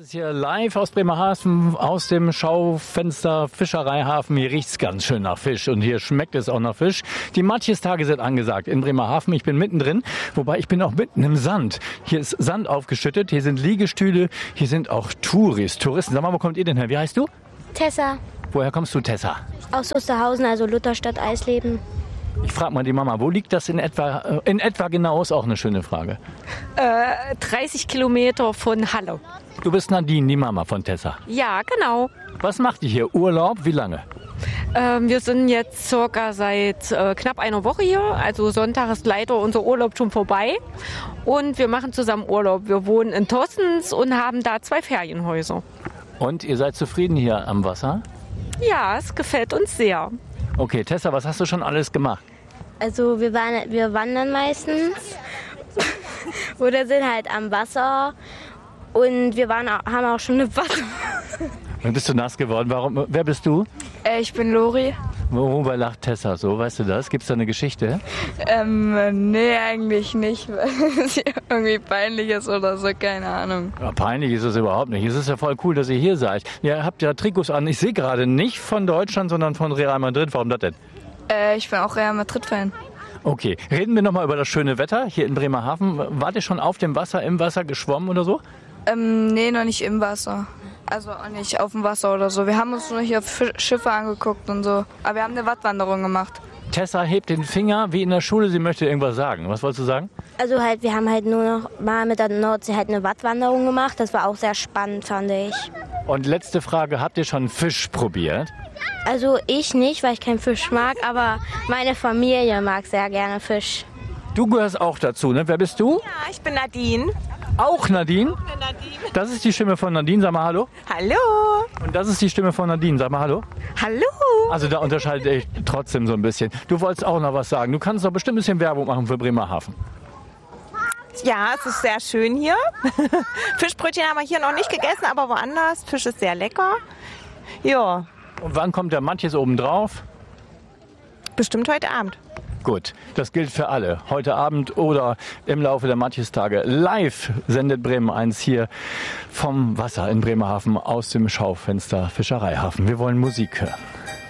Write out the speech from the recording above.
ist hier live aus Bremerhaven, aus dem Schaufenster Fischereihafen. Hier riecht's ganz schön nach Fisch und hier schmeckt es auch nach Fisch. Die Matjestage sind angesagt in Bremerhaven. Ich bin mittendrin, wobei ich bin auch mitten im Sand. Hier ist Sand aufgeschüttet, hier sind Liegestühle, hier sind auch Touristen. Sag mal, wo kommt ihr denn her? Wie heißt du? Tessa. Woher kommst du, Tessa? Aus Osterhausen, also Lutherstadt Eisleben. Ich frage mal die Mama, wo liegt das in etwa? In etwa genau ist auch eine schöne Frage. 30 Kilometer von Halle. Du bist Nadine, die Mama von Tessa. Ja, genau. Was macht ihr hier? Urlaub? Wie lange? Wir sind jetzt circa seit knapp einer Woche hier. Also Sonntag ist leider unser Urlaub schon vorbei. Und wir machen zusammen Urlaub. Wir wohnen in Tossens und haben da 2 Ferienhäuser. Und ihr seid zufrieden hier am Wasser? Ja, es gefällt uns sehr. Okay, Tessa, was hast du schon alles gemacht? Also wir wandern meistens oder sind halt am Wasser und wir haben auch schon eine Wasser. Dann bist du nass geworden. Warum? Wer bist du? Ich bin Lori. Worüber lacht Tessa so? Weißt du das? Gibt es da eine Geschichte? Nee, eigentlich nicht, weil es irgendwie peinlich ist oder so, keine Ahnung. Ja, peinlich ist es überhaupt nicht. Es ist ja voll cool, dass ihr hier seid. Ihr habt ja Trikots an. Ich sehe gerade nicht von Deutschland, sondern von Real Madrid. Warum das denn? Ich bin auch Real Madrid-Fan. Okay, reden wir nochmal über das schöne Wetter hier in Bremerhaven. Wart ihr schon auf dem Wasser, im Wasser geschwommen oder so? Nee, noch nicht im Wasser. Also auch nicht auf dem Wasser oder so. Wir haben uns nur hier Schiffe angeguckt und so. Aber wir haben eine Wattwanderung gemacht. Tessa hebt den Finger wie in der Schule. Sie möchte irgendwas sagen. Was wolltest du sagen? Also halt, wir haben halt nur noch mal mit der Nordsee halt eine Wattwanderung gemacht. Das war auch sehr spannend, fand ich. Und letzte Frage, habt ihr schon Fisch probiert? Also ich nicht, weil ich keinen Fisch mag, aber meine Familie mag sehr gerne Fisch. Du gehörst auch dazu, ne? Wer bist du? Ja, ich bin Nadine. Auch Nadine? Das ist die Stimme von Nadine, sag mal hallo. Hallo. Und das ist die Stimme von Nadine, sag mal hallo. Hallo. Also da unterscheidet ich trotzdem so ein bisschen. Du wolltest auch noch was sagen. Du kannst doch bestimmt ein bisschen Werbung machen für Bremerhaven. Ja, es ist sehr schön hier. Fischbrötchen haben wir hier noch nicht gegessen, aber woanders. Fisch ist sehr lecker. Ja. Und wann kommt der Matjes oben drauf? Bestimmt heute Abend. Gut, das gilt für alle. Heute Abend oder im Laufe der Matjestage. Live sendet Bremen 1 hier vom Wasser in Bremerhaven aus dem Schaufenster Fischereihafen. Wir wollen Musik hören.